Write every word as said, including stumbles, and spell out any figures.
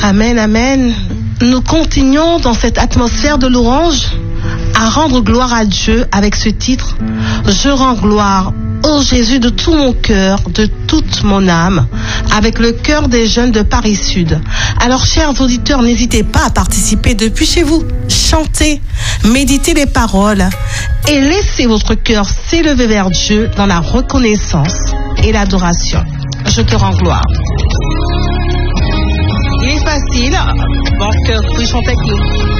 Amen, amen. Nous continuons dans cette atmosphère de louange à rendre gloire à Dieu avec ce titre « Je rends gloire ô Jésus de tout mon cœur, de toute mon âme », avec le chœur des jeunes de Paris Sud. Alors, chers auditeurs, n'hésitez pas à participer depuis chez vous. Chantez, méditez les paroles et laissez votre cœur s'élever vers Dieu dans la reconnaissance et l'adoration. Je te rends gloire. Il est facile, donc vous pouvez chanter avec nous.